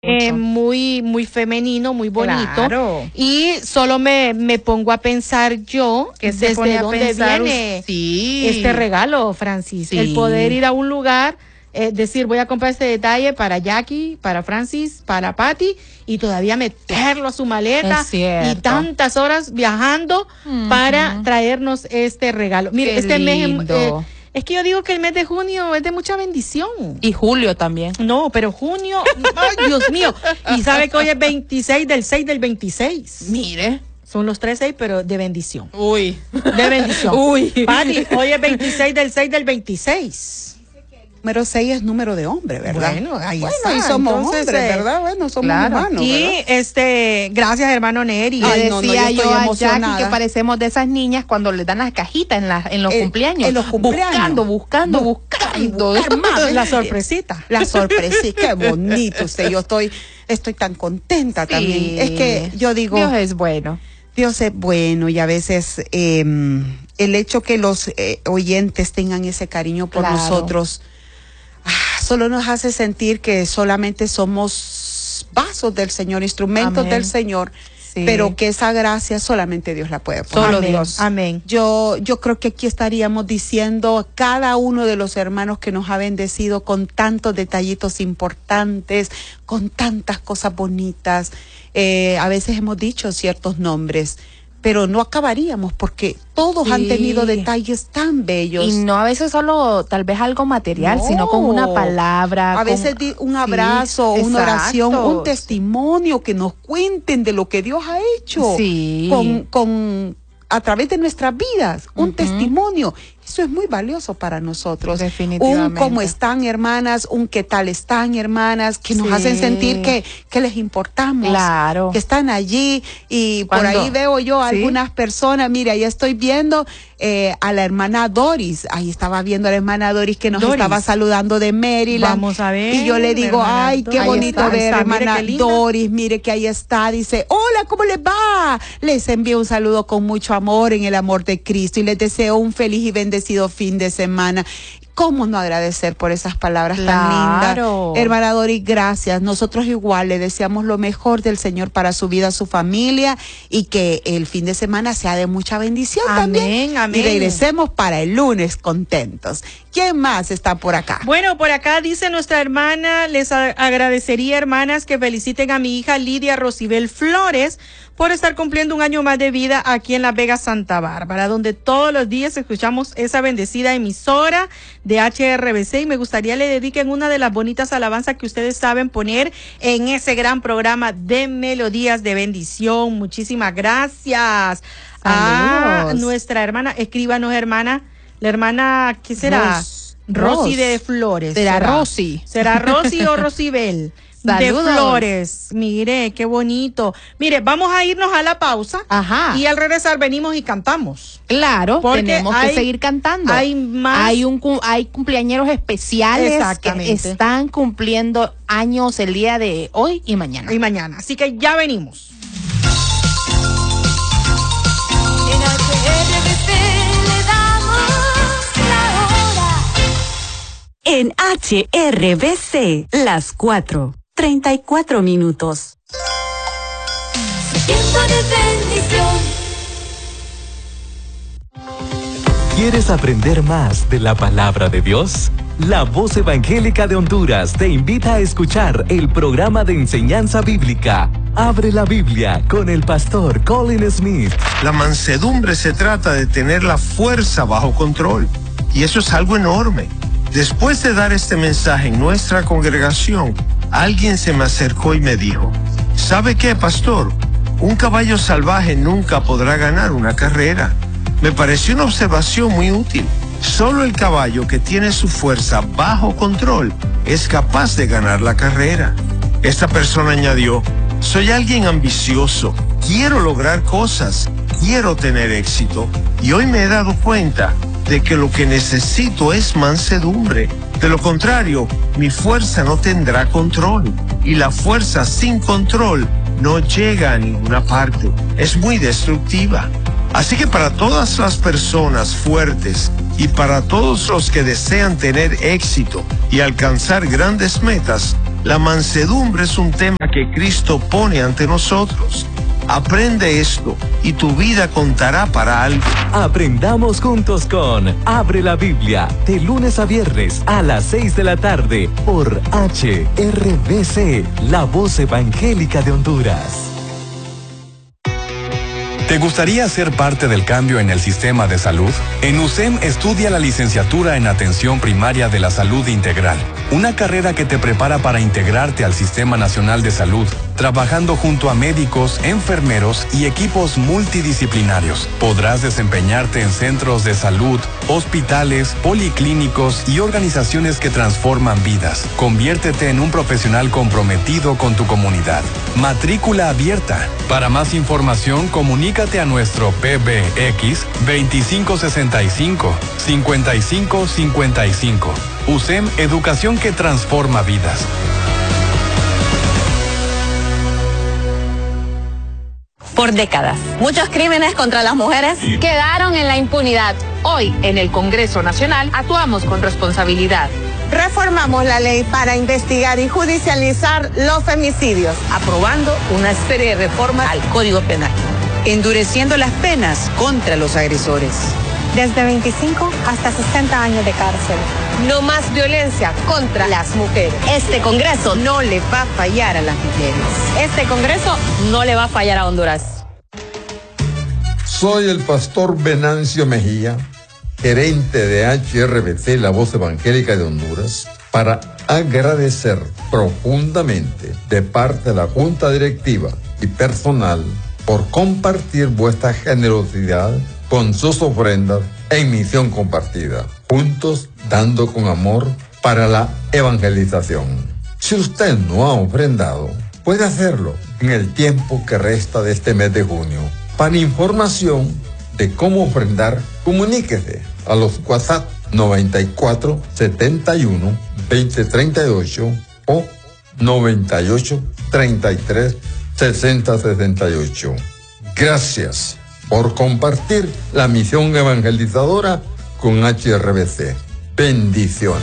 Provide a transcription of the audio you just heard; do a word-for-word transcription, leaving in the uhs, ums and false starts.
Eh, muy, muy femenino, muy bonito. Claro. Y solo me, me pongo a pensar yo ¿Qué se desde pone a dónde pensar viene us- sí. este regalo, Francis. Sí. El poder ir a un lugar, eh, decir, voy a comprar este detalle para Jackie, para Francis, para Patty, y todavía meterlo a su maleta. Es cierto. Y tantas horas viajando Ujú. para traernos este regalo. Mire, Qué este mes, lindo. eh, es que yo digo que el mes de junio es de mucha bendición. Y julio también. No, pero junio, ay, Dios mío. Y sabe que hoy es veintiséis del seis del veintiséis. Mire. Son los tres seis, pero de bendición. Uy. De bendición. Uy. Pati, hoy es veintiséis del seis del veintiséis. Número seis es número de hombre, ¿verdad? Bueno, ahí bueno, está. y somos Entonces, hombres, eh, ¿verdad? Bueno, somos claro. humanos, Y ¿verdad? este, gracias hermano Neri. Le Ay, no, no, decía yo yo, estoy a Jackie emocionada. que parecemos de esas niñas cuando les dan las cajitas en, la, en los Eh, cumpleaños. en los cumpleaños. Buscando, buscando, buscando. Buscar La sorpresita. La sorpresita, qué bonito usted. Yo estoy, estoy tan contenta Sí. también. Es que yo digo, Dios es bueno. Dios es bueno y a veces eh, el hecho que los eh, oyentes tengan ese cariño por Claro. nosotros ah, solo nos hace sentir que solamente somos vasos del Señor, instrumentos Amén. del Señor, Sí. pero que esa gracia solamente Dios la puede poner. Solo Amén, Dios. Amén. Yo, yo creo que aquí estaríamos diciendo a cada uno de los hermanos que nos ha bendecido con tantos detallitos importantes, con tantas cosas bonitas. Eh, a veces hemos dicho ciertos nombres, pero no acabaríamos porque todos Sí. han tenido detalles tan bellos. Y no a veces solo tal vez algo material, No. sino con una palabra. A con- veces di- un Sí, abrazo, una oración, exacto. un testimonio que nos cuenten de lo que Dios ha hecho. Sí. Con, con, a través de nuestras vidas, un Ujú. testimonio. Eso es muy valioso para nosotros. Un Definitivamente. cómo están, hermanas, un qué tal están, hermanas, que nos Sí. hacen sentir que, que les importamos. Claro. Que están allí. Y por ¿Cuándo? ahí veo yo Sí. algunas personas, mira, ya estoy viendo eh, a la hermana Doris. Ahí estaba viendo a la hermana Doris que nos Doris. estaba saludando de Maryland. Vamos a ver, Y yo le digo, hermana ay, qué Doris. bonito Ahí está, ver, está, mire hermana qué linda. Doris, mire que ahí está. Dice, hola, ¿cómo les va? Les envío un saludo con mucho amor en el amor de Cristo y les deseo un feliz y bendecido fin de semana. ¿Cómo no agradecer por esas palabras tan Claro. lindas? Hermana Doris, gracias. Nosotros igual le deseamos lo mejor del Señor para su vida, su familia y que el fin de semana sea de mucha bendición Amén, también. amén. Y regresemos para el lunes contentos. ¿Quién más está por acá? Bueno, por acá dice nuestra hermana, les a- agradecería, hermanas, que feliciten a mi hija Lidia Rosibel Flores por estar cumpliendo un año más de vida aquí en Las Vegas, Santa Bárbara, donde todos los días escuchamos esa bendecida emisora de H R B C y me gustaría le dediquen una de las bonitas alabanzas que ustedes saben poner en ese gran programa de melodías de bendición. Muchísimas gracias a Saludos. nuestra hermana, escríbanos hermana, la hermana, ¿qué será? Ros- Rosy Ros. de Flores. Será Rosy. ¿Será Rosy o Rosibel? De Saludos. Flores. Mire, qué bonito. Mire, vamos a irnos a la pausa. Ajá. Y al regresar venimos y cantamos. Claro, Porque tenemos hay- que seguir cantando. hay más- Hay, un, cu- hay cumpleañeros especiales Exactamente. que están cumpliendo años el día de hoy y mañana. Y mañana. Así que ya venimos. En H R B C le damos la hora. En H R B C, las cuatro, treinta y cuatro minutos. Tiempo de bendición. ¿Quieres aprender más de la palabra de Dios? La Voz Evangélica de Honduras te invita a escuchar el programa de enseñanza bíblica Abre la Biblia con el pastor Colin Smith. La mansedumbre se trata de tener la fuerza bajo control. Y eso es algo enorme. Después de dar este mensaje en nuestra congregación, alguien se me acercó y me dijo, ¿sabe qué, pastor? Un caballo salvaje nunca podrá ganar una carrera. Me pareció una observación muy útil. Solo el caballo que tiene su fuerza bajo control es capaz de ganar la carrera. Esta persona añadió, soy alguien ambicioso, quiero lograr cosas, quiero tener éxito, y hoy me he dado cuenta de que lo que necesito es mansedumbre. De lo contrario, mi fuerza no tendrá control, y la fuerza sin control no llega a ninguna parte. Es muy destructiva. Así que para todas las personas fuertes y para todos los que desean tener éxito y alcanzar grandes metas, La mansedumbre es un tema que Cristo pone ante nosotros. Aprende esto y tu vida contará para algo. Aprendamos juntos con Abre la Biblia, de lunes a viernes a las seis de la tarde por H R B C, la voz evangélica de Honduras. ¿Te gustaría ser parte del cambio en el sistema de salud? En U S E M estudia la licenciatura en Atención Primaria de la Salud Integral, una carrera que te prepara para integrarte al Sistema Nacional de Salud, trabajando junto a médicos, enfermeros y equipos multidisciplinarios. Podrás desempeñarte en centros de salud, hospitales, policlínicos y organizaciones que transforman vidas. Conviértete en un profesional comprometido con tu comunidad. Matrícula abierta. Para más información, comunícate a nuestro P B X veinticinco sesenta y cinco, cincuenta y cinco cincuenta y cinco. U S E M, educación que transforma vidas. Por décadas, muchos crímenes contra las mujeres quedaron en la impunidad. Hoy, en el Congreso Nacional, actuamos con responsabilidad. Reformamos la ley para investigar y judicializar los femicidios, aprobando una serie de reformas al Código Penal, endureciendo las penas contra los agresores. Desde veinticinco hasta sesenta años de cárcel. No más violencia contra las mujeres. Este Congreso no le va a fallar a las mujeres. Este Congreso no le va a fallar a Honduras. Soy el pastor Venancio Mejía, gerente de H R B C, la voz evangélica de Honduras, para agradecer profundamente de parte de la Junta Directiva y personal por compartir vuestra generosidad con sus ofrendas en misión compartida, juntos dando con amor para la evangelización. Si usted no ha ofrendado, puede hacerlo en el tiempo que resta de este mes de junio. Para información de cómo ofrendar, comuníquese a los WhatsApp noventa y cuatro, setenta y uno, veinte treinta y ocho o noventa y ocho, treinta y tres, sesenta sesenta y ocho. Gracias por compartir la misión evangelizadora con H R B C. Bendiciones.